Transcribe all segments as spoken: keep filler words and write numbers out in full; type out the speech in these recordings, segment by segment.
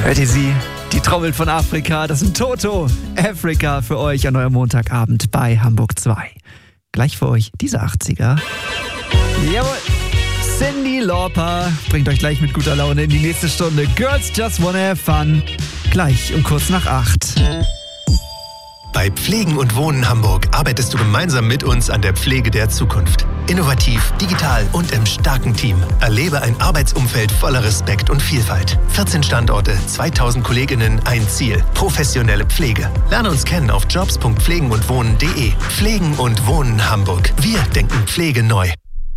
Hört ihr sie? Die Trommel von Afrika, das sind Toto. Afrika für euch an eurem Montagabend bei Hamburg zwei. Gleich für euch diese achtziger. Jawohl. Cyndi Lauper bringt euch gleich mit guter Laune in die nächste Stunde. Girls Just Wanna Have Fun. Gleich um kurz nach acht. Bei Pflegen und Wohnen Hamburg arbeitest du gemeinsam mit uns an der Pflege der Zukunft. Innovativ, digital und im starken Team. Erlebe ein Arbeitsumfeld voller Respekt und Vielfalt. vierzehn Standorte, zweitausend KollegInnen, ein Ziel. Professionelle Pflege. Lerne uns kennen auf jobs punkt pflegen und wohnen punkt de. Pflegen und Wohnen Hamburg. Wir denken Pflege neu.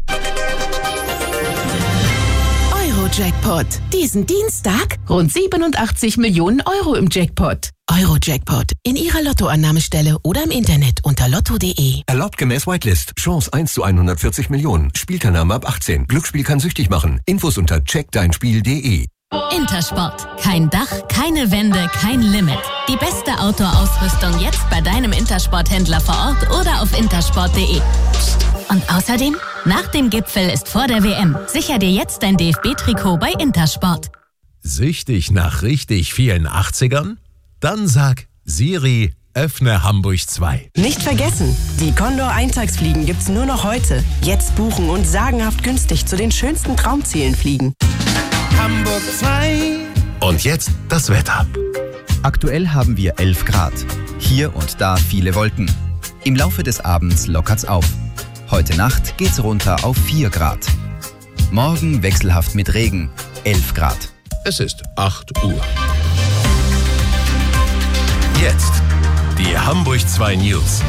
Euro-Jackpot. Diesen Dienstag rund siebenundachtzig Millionen Euro im Jackpot. Euro-Jackpot. In Ihrer Lottoannahmestelle oder im Internet unter lotto punkt de. Erlaubt gemäß Whitelist. Chance eins zu hundertvierzig Millionen. Spielteilnahme ab achtzehn. Glücksspiel kann süchtig machen. Infos unter check dein spiel punkt de. Intersport. Kein Dach, keine Wände, kein Limit. Die beste Outdoor-Ausrüstung jetzt bei deinem Intersport-Händler vor Ort oder auf intersport punkt de. Und außerdem, nach dem Gipfel ist vor der W M. Sicher dir jetzt dein D F B-Trikot bei Intersport. Süchtig nach richtig vielen achtzigern? Dann sag Siri, öffne Hamburg zwei. Nicht vergessen, die Condor Eintagsfliegen gibt's nur noch heute. Jetzt buchen und sagenhaft günstig zu den schönsten Traumzielen fliegen. Hamburg zwei. Und jetzt das Wetter. Aktuell haben wir elf Grad. Hier und da viele Wolken. Im Laufe des Abends lockert's auf. Heute Nacht geht's runter auf vier Grad. Morgen wechselhaft mit Regen, elf Grad. Es ist acht Uhr. Jetzt die Hamburg zwei News.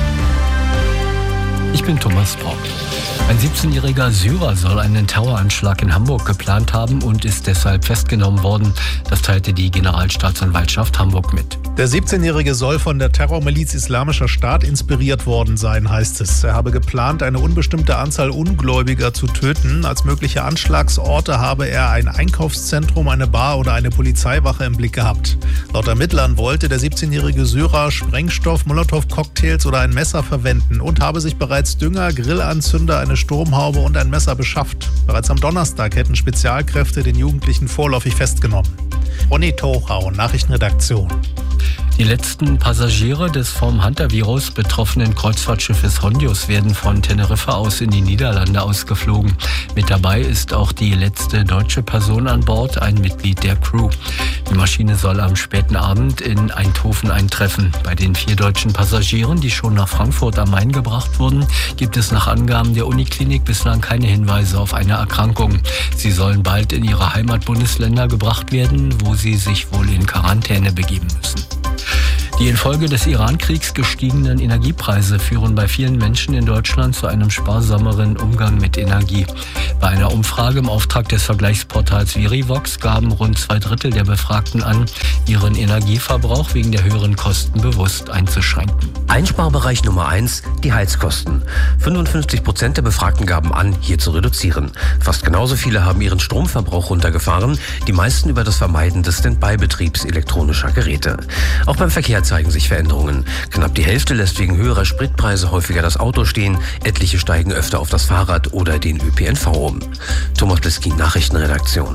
Ich bin Thomas Brock. Ein siebzehnjähriger Syrer soll einen Terroranschlag in Hamburg geplant haben und ist deshalb festgenommen worden. Das teilte die Generalstaatsanwaltschaft Hamburg mit. Der siebzehnjährige soll von der Terrormiliz Islamischer Staat inspiriert worden sein, heißt es. Er habe geplant, eine unbestimmte Anzahl Ungläubiger zu töten. Als mögliche Anschlagsorte habe er ein Einkaufszentrum, eine Bar oder eine Polizeiwache im Blick gehabt. Laut Ermittlern wollte der siebzehnjährige Syrer Sprengstoff, Molotow-Cocktails oder ein Messer verwenden und habe sich bereits Dünger, Grillanzünder, eine Sturmhaube und ein Messer beschafft. Bereits am Donnerstag hätten Spezialkräfte den Jugendlichen vorläufig festgenommen. Ronny Tochau, Nachrichtenredaktion. Die letzten Passagiere des vom Hantavirus betroffenen Kreuzfahrtschiffes Hondius werden von Teneriffa aus in die Niederlande ausgeflogen. Mit dabei ist auch die letzte deutsche Person an Bord, ein Mitglied der Crew. Die Maschine soll am späten Abend in Eindhoven eintreffen. Bei den vier deutschen Passagieren, die schon nach Frankfurt am Main gebracht wurden, gibt es nach Angaben der Uniklinik bislang keine Hinweise auf eine Erkrankung. Sie sollen bald in ihre Heimatbundesländer gebracht werden, wo sie sich wohl in Quarantäne begeben müssen. Die infolge des Iran-Kriegs gestiegenen Energiepreise führen bei vielen Menschen in Deutschland zu einem sparsameren Umgang mit Energie. Bei einer Umfrage im Auftrag des Vergleichsportals Verivox gaben rund zwei Drittel der Befragten an, ihren Energieverbrauch wegen der höheren Kosten bewusst einzuschränken. Einsparbereich Nummer eins, die Heizkosten. fünfundfünfzig Prozent der Befragten gaben an, hier zu reduzieren. Fast genauso viele haben ihren Stromverbrauch runtergefahren, die meisten über das Vermeiden des Standby-Betriebs elektronischer Geräte. Auch beim Verkehr zeigen sich Veränderungen. Knapp die Hälfte lässt wegen höherer Spritpreise häufiger das Auto stehen, etliche steigen öfter auf das Fahrrad oder den Ö P N V um. Thomas Bliskin, Nachrichtenredaktion.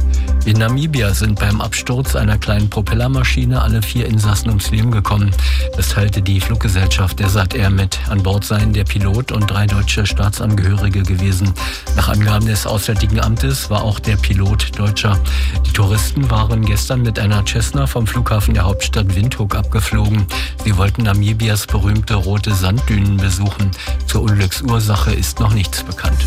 In Namibia sind beim Absturz einer kleinen Propellermaschine alle vier Insassen ums Leben gekommen. Das teilte die Fluggesellschaft der S A T Air mit. An Bord seien der Pilot und drei deutsche Staatsangehörige gewesen. Nach Angaben des Auswärtigen Amtes war auch der Pilot Deutscher. Die Touristen waren gestern mit einer Cessna vom Flughafen der Hauptstadt Windhoek abgeflogen. Sie wollten Namibias berühmte rote Sanddünen besuchen. Zur Unglücksursache ist noch nichts bekannt.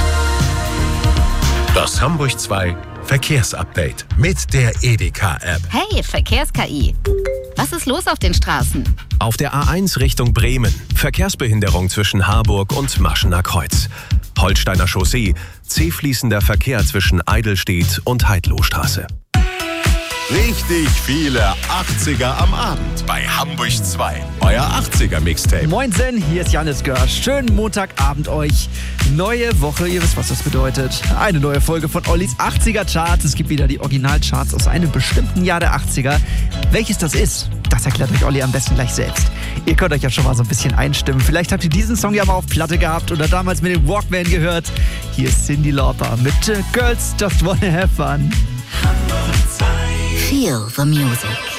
Das Hamburg zwei Verkehrsupdate mit der Edeka-App. Hey, Verkehrs-K I. Was ist los auf den Straßen? Auf der A eins Richtung Bremen. Verkehrsbehinderung zwischen Harburg und Maschener Kreuz. Holsteiner Chaussee. Zähfließender Verkehr zwischen Eidelstedt und Heidlohstraße. Richtig viele achtziger am Abend bei Hamburg zwei. Euer achtziger-Mixtape. Moinsen, hier ist Janis Görsch. Schönen Montagabend euch. Neue Woche, ihr wisst, was das bedeutet. Eine neue Folge von Ollis achtziger-Charts. Es gibt wieder die Originalcharts aus einem bestimmten Jahr der achtziger. Welches das ist, das erklärt euch Olli am besten gleich selbst. Ihr könnt euch ja schon mal so ein bisschen einstimmen. Vielleicht habt ihr diesen Song ja mal auf Platte gehabt oder damals mit dem Walkman gehört. Hier ist Cyndi Lauper mit Girls Just Wanna Have Fun. Feel the music.